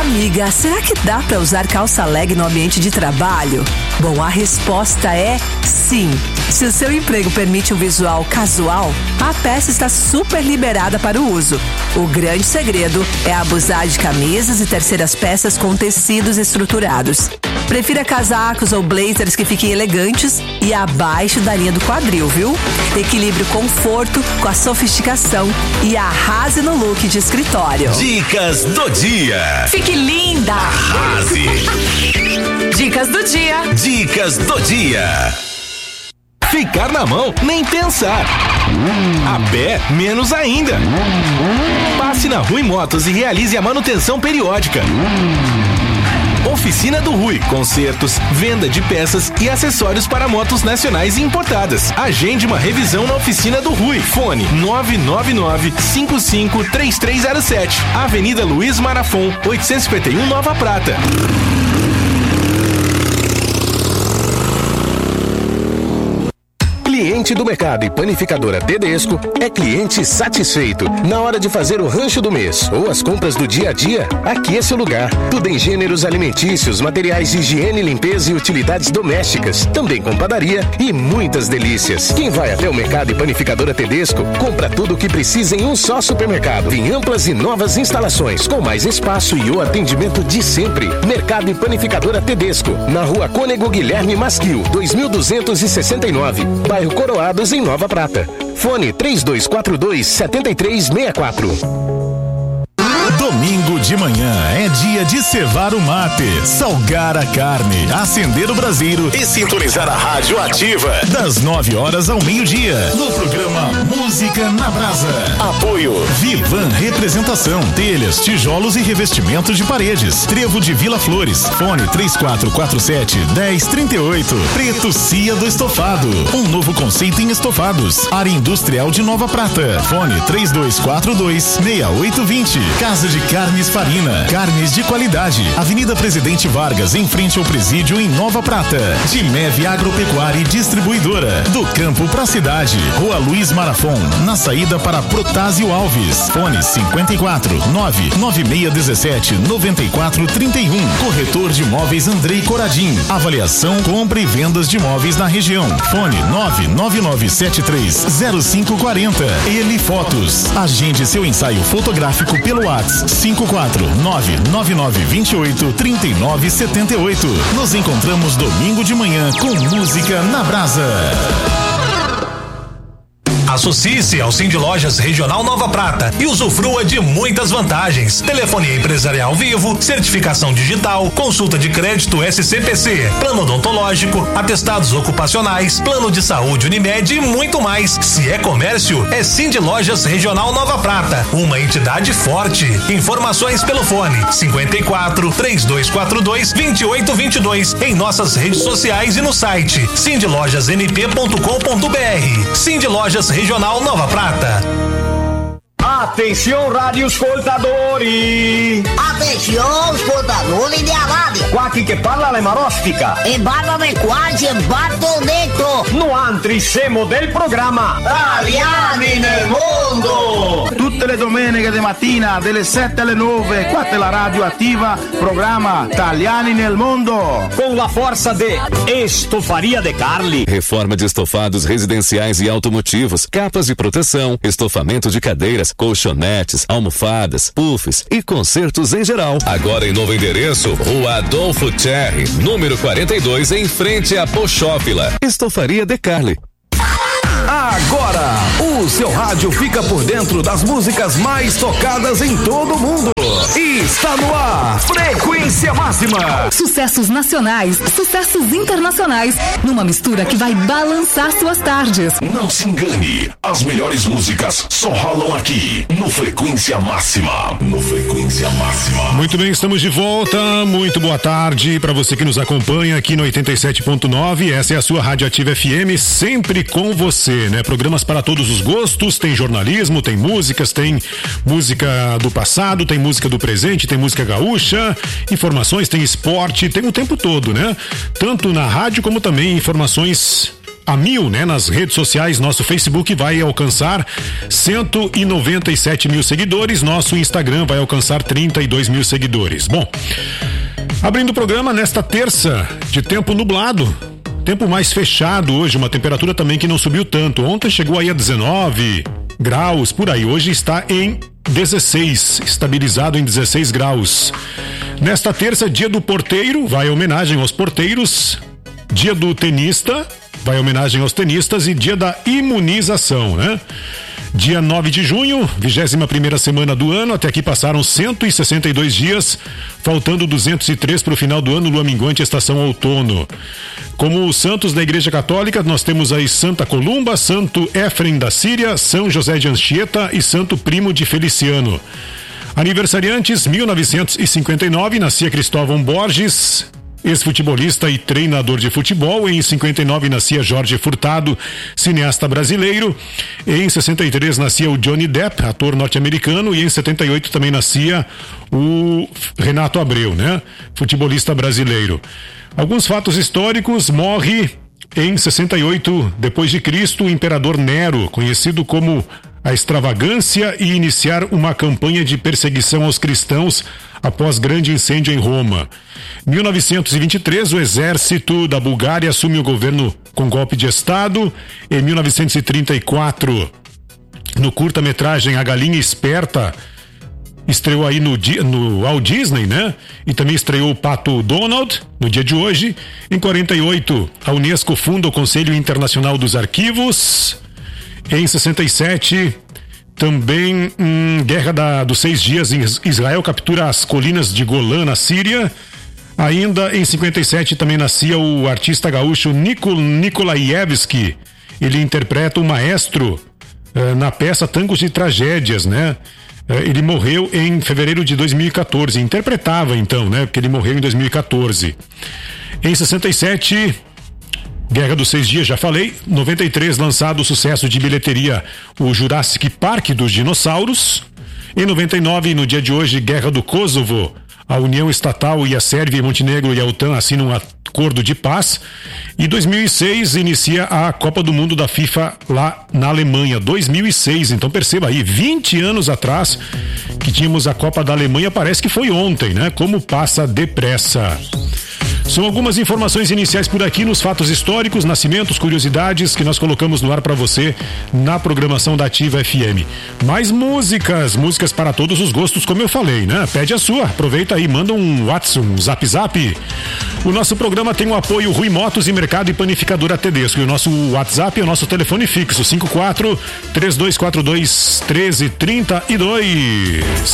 Amiga, será que dá pra usar calça leg no ambiente de trabalho? Bom, a resposta é sim. Se o seu emprego permite um visual casual, a peça está super liberada para o uso. O grande segredo é abusar de camisas e terceiras peças com tecidos estruturados. Prefira casacos ou blazers que fiquem elegantes e abaixo da linha do quadril, viu? Equilibre o conforto com a sofisticação e arrase no look de escritório. Dicas do dia. Fique linda! Arrase! Dicas do dia. Dicas do dia. Ficar na mão, nem pensar. A pé, menos ainda. Passe na Rui Motos e realize a manutenção periódica. Oficina do Rui, consertos, venda de peças e acessórios para motos nacionais e importadas. Agende uma revisão na Oficina do Rui. Fone 999-553307. Avenida Luiz Marafon, 851 Nova Prata. Cliente do mercado e panificadora Tedesco é cliente satisfeito. Na hora de fazer o rancho do mês ou as compras do dia a dia, aqui é seu lugar. Tudo em gêneros alimentícios, materiais de higiene, limpeza e utilidades domésticas. Também com padaria e muitas delícias. Quem vai até o mercado e panificadora Tedesco, compra tudo o que precisa em um só supermercado. Em amplas e novas instalações, com mais espaço e o atendimento de sempre. Mercado e panificadora Tedesco, na rua Cônego Guilherme Masquil, 2269, bairro Coroados, em Nova Prata. Fone 3242-7364. Domingo de manhã é dia de cevar o mate, salgar a carne, acender o braseiro E sintonizar a rádio ativa. das 9 horas ao meio-dia, no programa Música na Brasa. Apoio Vivan Representação, telhas, tijolos e revestimentos de paredes. Trevo de Vila Flores, fone 3447-1038. Preto Cia do Estofado, um novo conceito em estofados. Área Industrial de Nova Prata, fone 3242-6820. Casa de Carnes Farina, carnes de qualidade. Avenida Presidente Vargas, em frente ao presídio, em Nova Prata. De Meve Agropecuária e Distribuidora, do campo pra cidade. Rua Luiz Marafon, na saída para Protásio Alves. Fone 54-99617-9431. Corretor de imóveis Andrei Coradim. Avaliação, compra e vendas de imóveis na região. Fone 99973-0540. Ele Fotos. Agende seu ensaio fotográfico pelo WhatsApp 54999283978. Nos encontramos domingo de manhã com Música na Brasa. Associe-se ao Cindy Lojas Regional Nova Prata e usufrua de muitas vantagens. Telefonia empresarial vivo, certificação digital, consulta de crédito SCPC, plano odontológico, atestados ocupacionais, plano de saúde Unimed e muito mais. Se é comércio, é Cindy Lojas Regional Nova Prata, uma entidade forte. Informações pelo fone 54-3242-2822 em nossas redes sociais e no site cindylojasnp.com.br. Cindy Lojas Regional Nova Prata. Atenção, rádio escoltadores! Atenção, escoltadores de Aládia! Qua chi che parla le marostica! Embarba-me quase, embato dentro! No antrissemo del programma Italiani nel mondo! Tutte le domeniche di mattina, dalle 7 alle 9, qua è la radio attiva, programma Italiani nel mondo! com la força de Estofaria de Carli. Reforma de estofados residenciais e automotivos, capas de proteção, estofamento de cadeiras, colchonetes, almofadas, puffs e consertos em geral. Agora em novo endereço, Rua Adolfo Thierry, número 42, em frente à Pochófila. Estofaria de Carli. Agora, o seu rádio fica por dentro das músicas mais tocadas em todo o mundo. E está no ar, Frequência Máxima. Sucessos nacionais, sucessos internacionais, numa mistura que vai balançar suas tardes. Não se engane, as melhores músicas só rolam aqui, no Frequência Máxima. No Frequência Máxima. Muito bem, estamos de volta. Muito boa tarde para você que nos acompanha aqui no 87.9. Essa é a sua Rádio Ativa FM, sempre com você, né? Programas para todos os gostos, tem jornalismo, tem músicas, tem música do passado, tem música do presente, tem música gaúcha, informações, tem esporte, tem o tempo todo, né? Tanto na rádio como também informações a 1000, né? Nas redes sociais, nosso Facebook vai alcançar 197 mil seguidores, nosso Instagram vai alcançar 32 mil seguidores. Bom, abrindo o programa nesta terça de tempo nublado, tempo mais fechado hoje, uma temperatura também que não subiu tanto. Ontem chegou aí a 19 graus, por aí. Hoje está em 16, estabilizado em 16 graus. Nesta terça, dia do porteiro, vai homenagem aos porteiros. Dia do tenista, vai homenagem aos tenistas. E dia da imunização, né? Dia 9 de junho, 21ª semana do ano. Até aqui passaram 162 dias, faltando 203 para o final do ano, lua minguante, estação outono. Como os santos da Igreja Católica, nós temos aí Santa Columba, Santo Éfrem da Síria, São José de Anchieta e Santo Primo de Feliciano. Aniversariantes, 1959, nascia Cristóvão Borges, ex-futebolista e treinador de futebol. Em 59 nascia Jorge Furtado, cineasta brasileiro. Em 63 nascia o Johnny Depp, ator norte-americano. E em 78 também nascia o Renato Abreu, né? Futebolista brasileiro. Alguns fatos históricos: morre em 68 depois de Cristo o imperador Nero, conhecido como a extravagância, e iniciar uma campanha de perseguição aos cristãos após grande incêndio em Roma. 1923, o exército da Bulgária assume o governo com golpe de Estado. Em 1934, no curta-metragem A Galinha Esperta, estreou aí no Walt Disney, né? E também estreou o Pato Donald no dia de hoje. Em 48, a Unesco funda o Conselho Internacional dos Arquivos. Em 67, também Guerra dos 6 Dias, Israel captura as colinas de Golã, na Síria. Ainda em 57 também nascia o artista gaúcho Nikolaievski. Ele interpreta o maestro na peça Tangos de Tragédias, né? Ele morreu em fevereiro de 2014. Interpretava então, né? Porque ele morreu em 2014. Em 67, Guerra dos 6 Dias, já falei. 93, lançado o sucesso de bilheteria, o Jurassic Park dos dinossauros. Em 99, no dia de hoje, Guerra do Kosovo. A União Estatal e a Sérvia e Montenegro e a OTAN assinam um acordo de paz. E 2006 inicia a Copa do Mundo da FIFA lá na Alemanha. 2006, então perceba aí, 20 anos atrás que tínhamos a Copa da Alemanha. Parece que foi ontem, né? Como passa depressa. São algumas informações iniciais por aqui nos fatos históricos, nascimentos, curiosidades que nós colocamos no ar para você na programação da Ativa FM. Mais músicas para todos os gostos, como eu falei, né? Pede a sua, aproveita aí, manda um WhatsApp, um zap. O nosso programa tem o apoio Rui Motos e Mercado e Panificadora Tedesco. E o nosso WhatsApp é o nosso telefone fixo, 54-3242-1332.